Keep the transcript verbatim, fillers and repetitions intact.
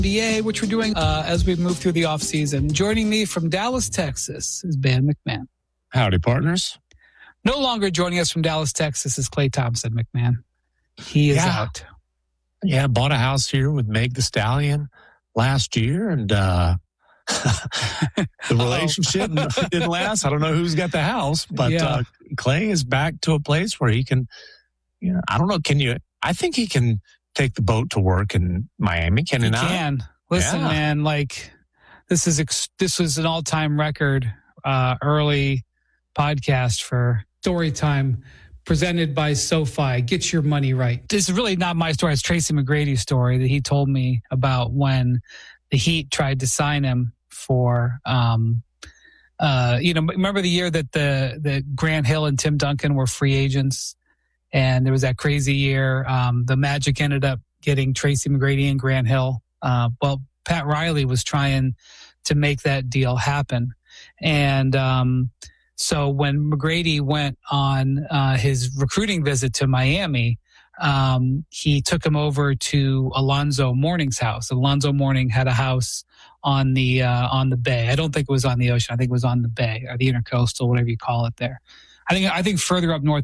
N B A, which we're doing uh, as we move through the offseason. Joining me from Dallas, Texas is Ben McMahon. Howdy, partners. No longer joining us from Dallas, Texas is Klay Thompson, McMahon. He is yeah. out. Yeah, bought a house here with Meg the Stallion last year, and uh, the relationship didn't last. I don't know who's got the house, but Yeah. uh, Klay is back to a place where he can, you know, I don't know, can you, I think he can take the boat to work in Miami, can he, He not? can. Listen, Yeah. man, like this is ex- this was an all-time record uh, early podcast for Story Time presented by SoFi. Get your money right. This is really not my story. It's Tracy McGrady's story that he told me about when the Heat tried to sign him for, um, uh, you know, remember the year that the, the Grant Hill and Tim Duncan were free agents, and there was that crazy year. Um, the Magic ended up getting Tracy McGrady and Grant Hill. Uh, well, Pat Riley was trying to make that deal happen. And, um, so when McGrady went on uh, his recruiting visit to Miami, um, he took him over to Alonzo Mourning's house. Alonzo Mourning had a house on the uh, on the bay. I don't think it was on the ocean. I think it was on the bay or the intercoastal, whatever you call it there. I think I think further up north